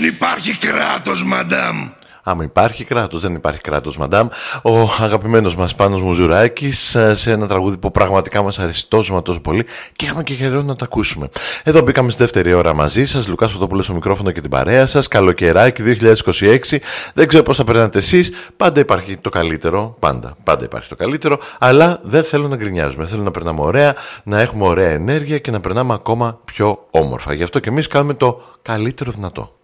Δεν υπάρχει κράτος, μαντάμ. Άμα υπάρχει κράτος, δεν υπάρχει κράτος, μαντάμ. Ο αγαπημένος μας Πάνος Μουζουράκης σε ένα τραγούδι που πραγματικά μας αρέσει τόσο πολύ και είχαμε και καιρό να το ακούσουμε. Εδώ μπήκαμε στη δεύτερη ώρα μαζί σας. Λουκάς Φωτόπουλος στο μικρόφωνο και την παρέα σας. Καλοκαιράκι 2026. Δεν ξέρω πώς θα περνάτε εσείς. Πάντα υπάρχει το καλύτερο. Πάντα υπάρχει το καλύτερο. Αλλά δεν θέλω να γκρινιάζουμε. Θέλω να περνάμε ωραία, να έχουμε ωραία ενέργεια και να περνάμε ακόμα πιο όμορφα. Γι' αυτό και εμείς κάνουμε το καλύτερο δυνατό.